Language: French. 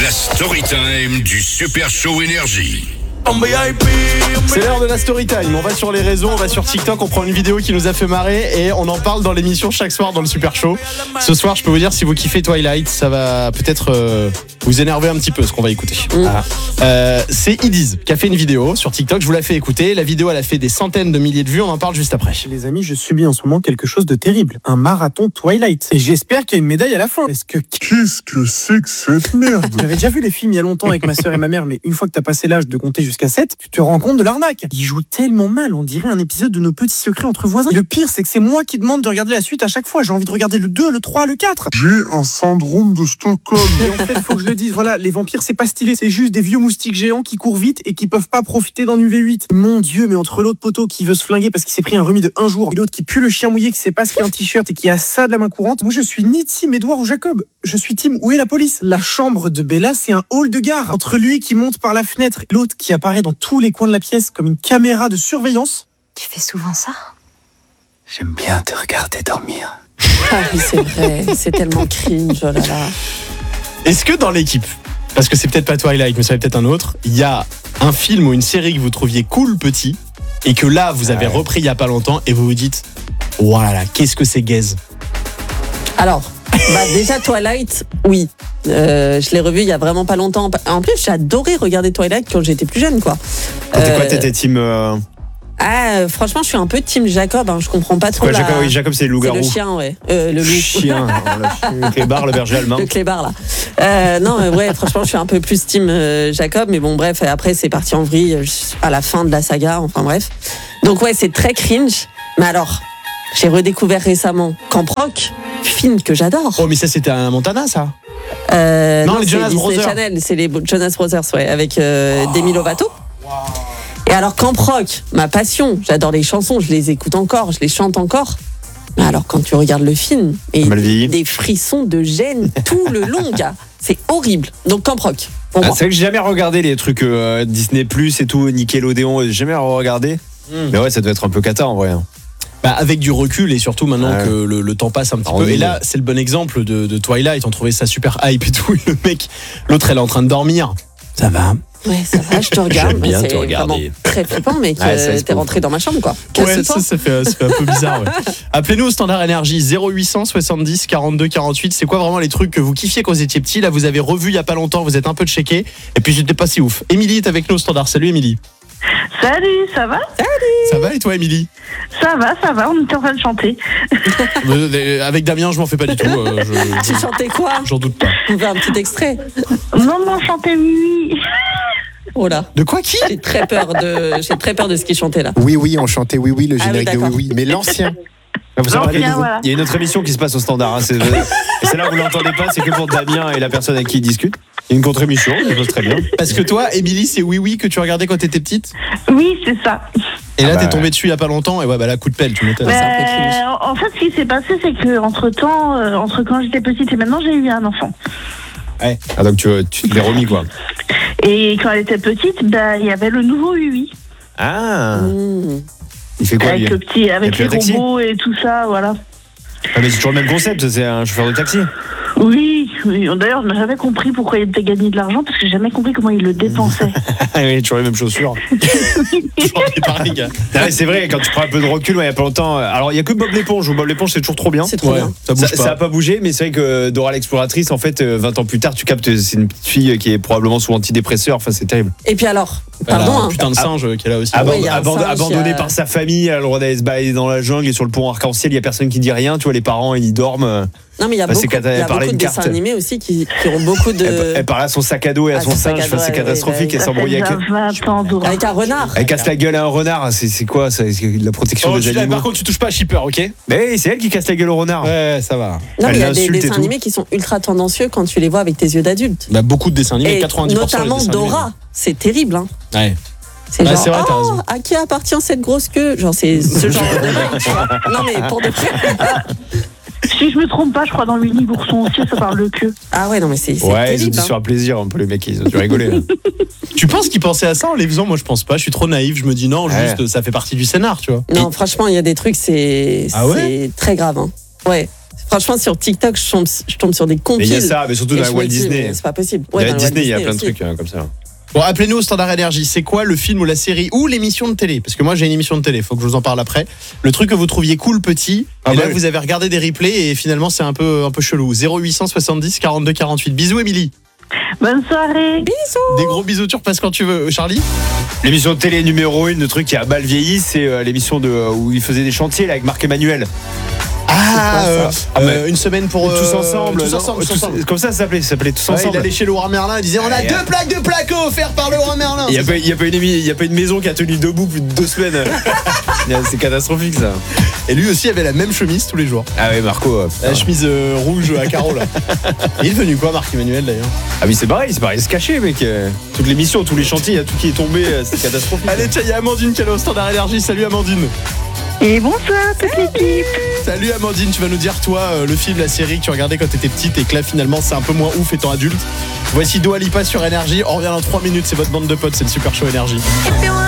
la story time du Super Show Énergie. C'est l'heure de la story time. On va sur les réseaux, on va sur TikTok, on prend une vidéo qui nous a fait marrer et on en parle dans l'émission chaque soir dans le Super Show. Ce soir, je peux vous dire, si vous kiffez Twilight, ça va peut-être vous énerver un petit peu ce qu'on va écouter. C'est Idiz qui a fait une vidéo sur TikTok, je vous la fais écouter. La vidéo, elle a fait des centaines de milliers de vues, on en parle juste après. Les amis, je subis en ce moment quelque chose de terrible. Un marathon Twilight. Et j'espère qu'il y a une médaille à la fin. Qu'est-ce que c'est que cette merde? J'avais déjà vu les films il y a longtemps avec ma sœur et ma mère, mais une fois que t'as passé l'âge de compter jusqu'à 7, tu te rends compte de l'arnaque. Ils jouent tellement mal, on dirait un épisode de Nos Petits Secrets entre voisins. Et le pire, c'est que c'est moi qui demande de regarder la suite à chaque fois. J'ai envie de regarder le 2, le 3, le 4. J'ai un syndrome de Stockholm. Et en fait, faut que je le dise, voilà, les vampires, c'est pas stylé. C'est juste des vieux moustiques géants qui courent vite et qui peuvent pas profiter d'un UV8. Mon Dieu, mais entre l'autre poteau qui veut se flinguer parce qu'il s'est pris un rhume de un jour et l'autre qui pue le chien mouillé, qui sait pas ce qu'est un t-shirt et qui a ça de la main courante, moi je suis ni team Edouard ou Jacob. Je suis team où est la police? La chambre de Bella, c'est un hall de gare. Entre lui qui monte par la fenêtre et l'autre qui apparaît dans tous les coins de la pièce comme une caméra de surveillance. Tu fais souvent ça? J'aime bien te regarder dormir. Ah oui, c'est vrai, c'est tellement cringe, oh là là. Est-ce que dans l'équipe, parce que c'est peut-être pas Twilight, mais ça peut-être un autre, il y a un film ou une série que vous trouviez cool petit et que là vous avez repris il y a pas longtemps et vous vous dites voilà, qu'est-ce que c'est gaze? Alors, déjà Twilight, oui. Je l'ai revu il y a vraiment pas longtemps. En plus, j'ai adoré regarder Twilight quand j'étais plus jeune, quoi. T'étais team Franchement, je suis un peu team Jacob. Je comprends pas trop. Quoi, Jacob, c'est le loup-garou. C'est le chien, ouais. Le loup. Chien. Le clébard, le berger allemand. Le clébard, là. Non, ouais, franchement, je suis un peu plus team Jacob. Mais bon, bref, après, c'est parti en vrille à la fin de la saga. Enfin, bref. Donc, ouais, c'est très cringe. Mais alors, j'ai redécouvert récemment Camp Rock, film que j'adore. Oh, mais ça, c'était un Montana, ça? Non, les Jonas Brothers. Channel, c'est les Jonas Brothers, ouais, avec Demi Lovato. Wow. Et alors Camp Rock, ma passion, j'adore les chansons, je les écoute encore, je les chante encore. Mais alors quand tu regardes le film, et des frissons de gêne tout le long, gars, c'est horrible. Donc Camp Rock. C'est vrai que j'ai jamais regardé les trucs Disney Plus et tout, Nickelodeon, j'ai jamais regardé. Mais ouais, ça doit être un peu cata en vrai. Avec du recul et surtout maintenant que le temps passe un petit peu. Et là, c'est le bon exemple de Twilight. On trouvait ça super hype et tout. Et le mec, l'autre, elle est en train de dormir. Ça va? Ouais, ça va, je te regarde. J'aime bien c'est te regarder. Vraiment très flippant, mais t'es rentré dans ma chambre, quoi. Ouais, ça fait un peu bizarre. Ouais. Appelez-nous au standard énergie 0800 70 42 48. C'est quoi vraiment les trucs que vous kiffiez quand vous étiez petit? Là, vous avez revu il y a pas longtemps, vous êtes un peu checké. Et puis, j'étais pas si ouf. Émilie est avec nous au standard. Salut, Émilie. Salut, ça va? Ça va et toi, Émilie? Ça va, on était en train de chanter. Avec Damien, je m'en fais pas du tout. Tu chantais quoi? J'en doute pas. On veut un petit extrait. Non, on chantait oui. Oh là. De quoi, qui? J'ai très peur de ce qu'il chantait là. Oui, on chantait oui, le générique de oui, mais l'ancien. Vous savez, il y a une autre émission qui se passe au standard. C'est là où vous l'entendez pas, c'est que pour Damien et la personne avec qui il discute. Il y a une contre-émission, ça passe très bien. Parce que toi, Émilie, c'est oui que tu regardais quand t'étais petite? Oui, c'est ça. Et là, t'es tombée dessus il y a pas longtemps, et ouais, là, coup de pelle, tu m'étonnes. En fait, ce qui s'est passé, c'est que entre-temps, entre quand j'étais petite et maintenant, j'ai eu un enfant. Ouais. Ah, donc tu te l'es remis, quoi. Et quand elle était petite, il y avait le nouveau UI. Ah. Il fait quoi, avec lui? avec les robots et tout ça, voilà. Ah, mais c'est toujours le même concept, c'est un chauffeur de taxi. Oui. D'ailleurs, je n'ai jamais compris pourquoi il était gagné de l'argent, parce que j'ai jamais compris comment il le dépensait. Oui, toujours les mêmes chaussures. Toujours pareil, gars. C'est vrai, quand tu prends un peu de recul, il y a pas longtemps. Alors, il y a que Bob l'éponge. Bob l'éponge, c'est toujours trop bien. C'est trop bien. Ça a pas bougé, mais c'est vrai que Dora l'exploratrice, en fait, 20 ans plus tard, tu captes, c'est une petite fille qui est probablement sous antidépresseur. Enfin, c'est terrible. Et puis alors, pardon. Putain de singe qu'elle a aussi. Abandonnée par sa famille, elle a le droit d'aller se balader dans la jungle et sur le pont arc-en-ciel, il y a personne qui dit rien. Tu vois, les parents, ils dorment. Non, mais il y a beaucoup de dessins animés aussi qui ont beaucoup de. Elle parle à son sac à dos et à son singe. C'est catastrophique. Elle s'embrouille avec un renard. Elle casse la gueule à un renard. C'est quoi ça? La protection des animaux. Par contre, tu touches pas à Shipper, ok? Mais c'est elle qui casse la gueule au renard. Ouais, ça va. Non, mais il y a des dessins animés qui sont ultra tendancieux quand tu les vois avec tes yeux d'adulte. Beaucoup de dessins animés, 90%. Notamment Dora. C'est terrible, hein. Ouais. C'est genre, c'est vrai, t'as raison. À qui appartient cette grosse queue? Genre, c'est ce genre de mec, tu vois. Non, mais pour de vrai. Si je me trompe pas, je crois dans l'Uni Bourson aussi, ça parle de queue. Ah ouais, non, mais c'est ouais, terrible, ils ont dû se faire plaisir un peu, les mecs, ils ont dû rigoler. Là. Tu penses qu'ils pensaient à ça en les faisant? Moi, je pense pas. Je suis trop naïf. Je me dis non, juste, ça fait partie du scénar, tu vois. Non, franchement, il y a des trucs, c'est très grave. Hein. Ouais. Franchement, sur TikTok, je tombe sur des compiles. Mais il y a ça, mais surtout et dans je la me Walt dis, Disney. mais c'est pas possible. Il y a dans le Disney, Walt il y a plein de aussi. trucs comme ça. Bon, appelez-nous au Standard Énergie. C'est quoi le film ou la série ou l'émission de télé? Parce que moi, j'ai une émission de télé. Faut que je vous en parle après. Le truc que vous trouviez cool petit. Et là, vous avez regardé des replays et finalement, c'est un peu chelou. 0870 42 48. Bisous, Émilie. Bonne soirée. Bisous. Des gros bisous, tu repasses quand tu veux. Charlie? L'émission de télé numéro 1, le truc qui a mal vieilli, c'est l'émission où il faisait des chantiers là, avec Marc Emmanuel. Une semaine pour tous ensemble. Tous ensemble. Comme ça s'appelait Tous Ouais, ensemble. il allait chez Leroy Merlin, il disait on a 2 plaques de placo offertes par Leroy Merlin. Il n'y a pas une maison qui a tenu debout plus de 2 semaines. C'est catastrophique ça. Et lui aussi avait la même chemise tous les jours. Ah oui, Marco. La chemise rouge à carreaux là. Il est devenu quoi, Marc Emmanuel d'ailleurs? Ah oui, c'est pareil, il se cachait, mec. Toute l'émission, tous les chantiers, il y a tout qui est tombé, c'est catastrophique. Allez, tiens, il y a Amandine qui est là au Standard Énergie. Salut Amandine. Et bonsoir toute l'équipe. Salut Amandine, tu vas nous dire toi le film, la série que tu regardais quand t'étais petite et que là finalement c'est un peu moins ouf étant adulte. Voici Dua Lipa sur Énergie. On revient dans 3 minutes, c'est votre bande de potes, c'est le Super Show Énergie.